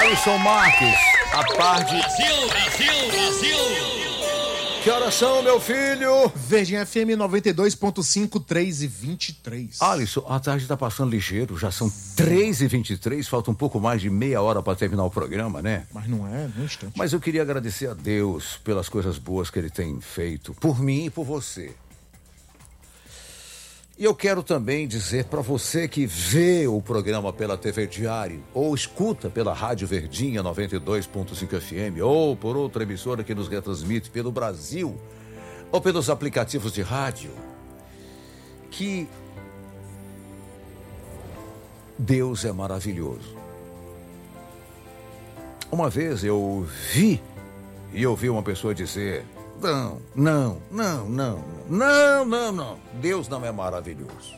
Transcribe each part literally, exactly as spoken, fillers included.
Alisson Marques, a par de... Brasil, Brasil, Brasil. Que horas são, meu filho? Verdinha F M noventa e dois ponto cinco, três e vinte e três. Alisson, a tarde tá passando ligeiro, já são três e vinte e três, falta um pouco mais de meia hora para terminar o programa, né? Mas não é, no instante. Mas eu queria agradecer a Deus pelas coisas boas que Ele tem feito, por mim e por você. E eu quero também dizer para você que vê o programa pela T V Diário, ou escuta pela Rádio Verdinha noventa e dois ponto cinco F M, ou por outra emissora que nos retransmite pelo Brasil, ou pelos aplicativos de rádio, que Deus é maravilhoso. Uma vez eu vi e ouvi uma pessoa dizer: Não, não, não, não, não, não, não. Deus não é maravilhoso.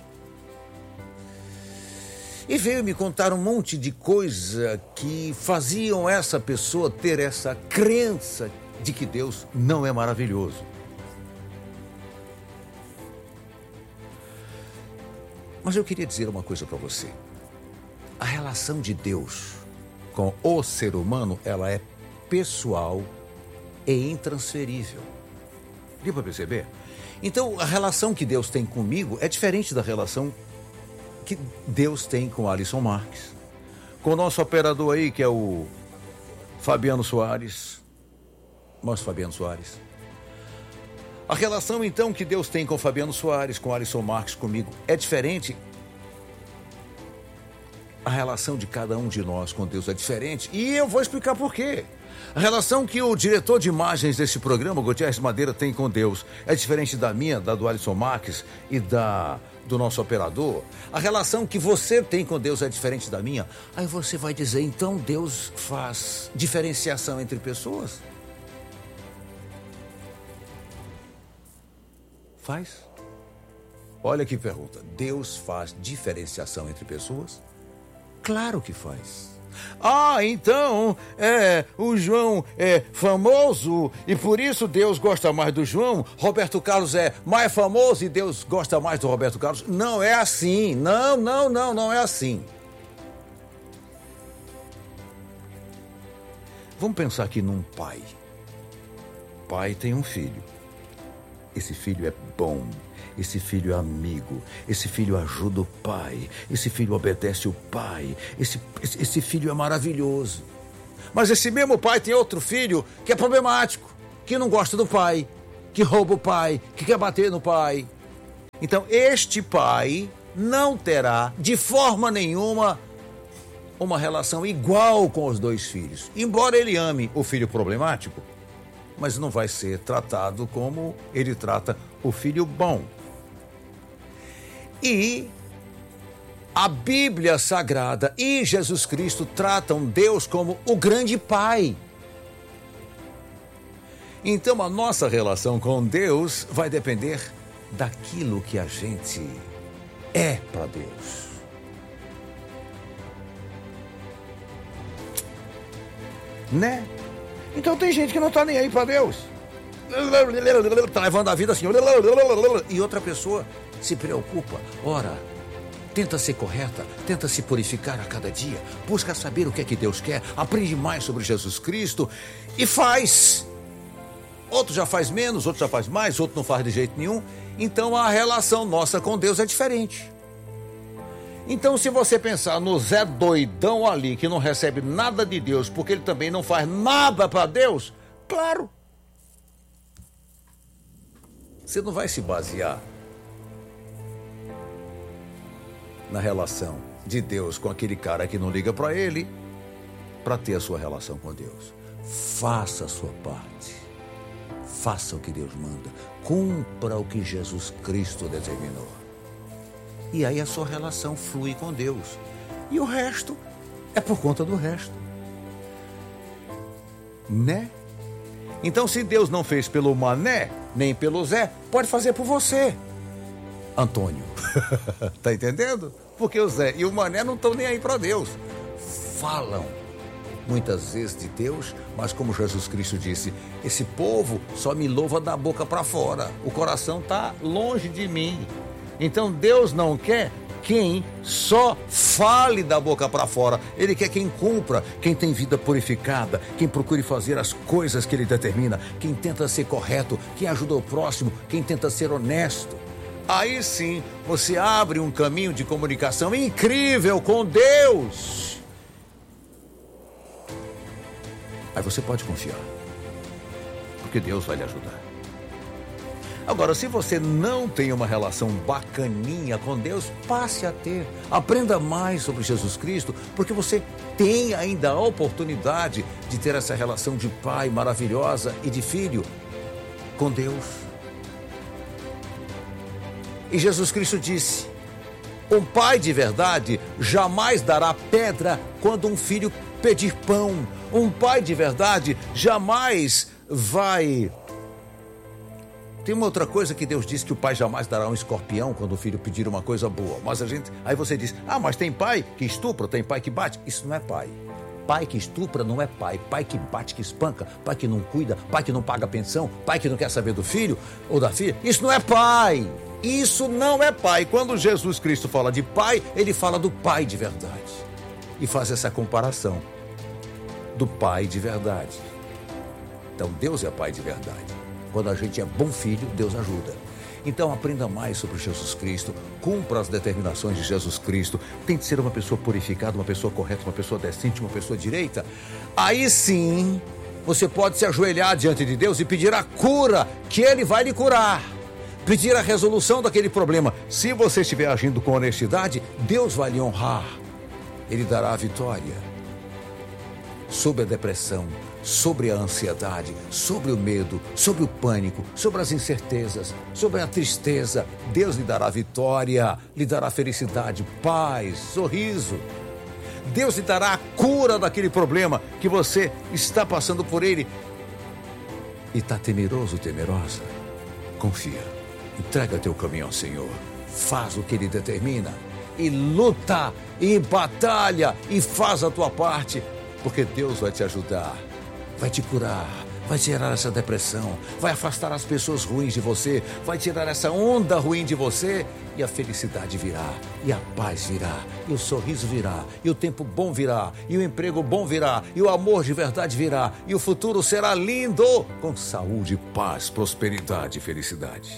E veio me contar um monte de coisa que faziam essa pessoa ter essa crença de que Deus não é maravilhoso. Mas eu queria dizer uma coisa para você. A relação de Deus com o ser humano, ela é pessoal e intransferível. Deu para perceber? Então, a relação que Deus tem comigo é diferente da relação que Deus tem com Alisson Marques. Com o nosso operador aí, que é o Fabiano Soares. Nosso Fabiano Soares. A relação, então, que Deus tem com Fabiano Soares, com Alisson Marques, comigo, é diferente. A relação de cada um de nós com Deus é diferente. E eu vou explicar por quê. A relação que o diretor de imagens desse programa, Gutierrez Madeira, tem com Deus é diferente da minha, da do Alisson Marques e da do nosso operador. A relação que você tem com Deus é diferente da minha. Aí você vai dizer, então Deus faz diferenciação entre pessoas? Faz? Olha que pergunta. Deus faz diferenciação entre pessoas? Claro que faz. Ah, então, é, o João é famoso e por isso Deus gosta mais do João. Roberto Carlos é mais famoso e Deus gosta mais do Roberto Carlos. Não é assim. Não, não, não, não é assim. Vamos pensar aqui num pai. Pai tem um filho. Esse filho é bom. Esse filho é amigo, esse filho ajuda o pai, esse filho obedece o pai, esse, esse, esse filho é maravilhoso. Mas esse mesmo pai tem outro filho que é problemático, que não gosta do pai, que rouba o pai, que quer bater no pai. Então este pai não terá de forma nenhuma uma relação igual com os dois filhos. Embora ele ame o filho problemático, mas não vai ser tratado como ele trata o filho bom. E a Bíblia Sagrada e Jesus Cristo tratam Deus como o grande Pai. Então a nossa relação com Deus vai depender daquilo que a gente é para Deus. Né? Então tem gente que não tá nem aí para Deus. Tá levando a vida assim. E outra pessoa se preocupa, ora, tenta ser correta, tenta se purificar a cada dia, busca saber o que é que Deus quer, aprende mais sobre Jesus Cristo e faz. Outro já faz menos, outro já faz mais, outro não faz de jeito nenhum. Então a relação nossa com Deus é diferente. Então se você pensar no Zé doidão ali, que não recebe nada de Deus, porque ele também não faz nada para Deus, claro, você não vai se basear na relação de Deus com aquele cara que não liga para ele, para ter a sua relação com Deus. Faça a sua parte. Faça o que Deus manda. Cumpra o que Jesus Cristo determinou. E aí a sua relação flui com Deus. E o resto é por conta do resto. Né? Então, se Deus não fez pelo Mané, nem pelo Zé, pode fazer por você, Antônio. Tá entendendo? Porque o Zé e o Mané não estão nem aí para Deus. Falam muitas vezes de Deus, mas como Jesus Cristo disse, esse povo só me louva da boca para fora. O coração tá longe de mim. Então Deus não quer quem só fale da boca para fora. Ele quer quem cumpra, quem tem vida purificada, quem procure fazer as coisas que ele determina, quem tenta ser correto, quem ajuda o próximo, quem tenta ser honesto. Aí sim, você abre um caminho de comunicação incrível com Deus. Aí você pode confiar, porque Deus vai lhe ajudar. Agora, se você não tem uma relação bacaninha com Deus, passe a ter. Aprenda mais sobre Jesus Cristo, porque você tem ainda a oportunidade de ter essa relação de pai maravilhosa e de filho com Deus. E Jesus Cristo disse: um pai de verdade jamais dará pedra quando um filho pedir pão. Um pai de verdade jamais vai... Tem uma outra coisa que Deus diz, que o pai jamais dará um escorpião quando o filho pedir uma coisa boa. Mas a gente... Aí você diz: ah, mas tem pai que estupra, tem pai que bate. Isso não é pai. Pai que estupra não é pai. Pai que bate, que espanca, pai que não cuida, pai que não paga pensão, pai que não quer saber do filho ou da filha. Isso não é pai. Isso não é pai. Quando Jesus Cristo fala de pai, ele fala do pai de verdade. E faz essa comparação do pai de verdade. Então Deus é pai de verdade. Quando a gente é bom filho, Deus ajuda. Então aprenda mais sobre Jesus Cristo, cumpra as determinações de Jesus Cristo, tente ser uma pessoa purificada, uma pessoa correta, uma pessoa decente, uma pessoa direita. Aí sim, você pode se ajoelhar diante de Deus e pedir a cura, que Ele vai lhe curar. Pedir a resolução daquele problema. Se você estiver agindo com honestidade, Deus vai lhe honrar. Ele dará a vitória sobre a depressão, sobre a ansiedade, sobre o medo, sobre o pânico, sobre as incertezas, sobre a tristeza. Deus lhe dará vitória, lhe dará felicidade, paz, sorriso. Deus lhe dará a cura daquele problema que você está passando por ele e está temeroso, temerosa. Confia, entrega teu caminho ao Senhor, faz o que Ele determina e luta, e batalha, e faz a tua parte, porque Deus vai te ajudar. Vai te curar, vai tirar essa depressão, vai afastar as pessoas ruins de você, vai tirar essa onda ruim de você, e a felicidade virá, e a paz virá, e o sorriso virá, e o tempo bom virá, e o emprego bom virá, e o amor de verdade virá, e o futuro será lindo, com saúde, paz, prosperidade e felicidade.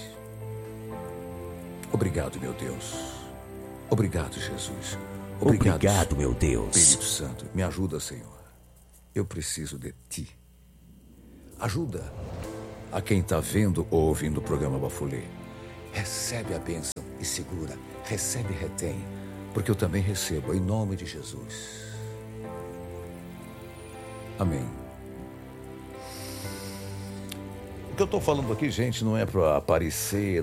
Obrigado, meu Deus. Obrigado, Jesus. Obrigado, Obrigado meu Deus. Espírito Santo, me ajuda, Senhor. Eu preciso de Ti. Ajuda a quem está vendo ou ouvindo o programa Bafulê. Recebe a bênção e segura. Recebe e retém. Porque eu também recebo, em nome de Jesus. Amém. O que eu estou falando aqui, gente, não é para aparecer,